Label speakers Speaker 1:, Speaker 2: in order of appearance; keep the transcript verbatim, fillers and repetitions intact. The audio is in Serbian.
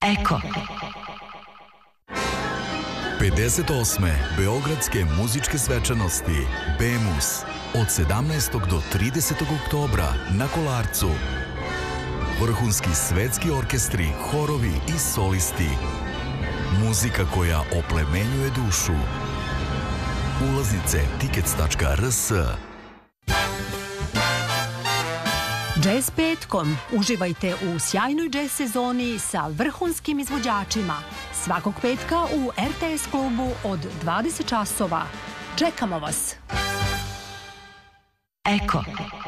Speaker 1: Eko.
Speaker 2: pedeset osme Beogradske muzičke svečanosti BEMUS od sedamnaestog do tridesetog oktobra na Kolarcu. Vrhunski svetski orkestri, horovi i solisti. Muzika koja oplemenjuje dušu. Ulaznice tickets tačka r s.
Speaker 3: Jazz petkom. Uživajte u sjajnoj jazz sezoni sa vrhunskim izvođačima. Svakog petka u er te es klubu od dvadeset časova. Čekamo vas.
Speaker 1: Eko.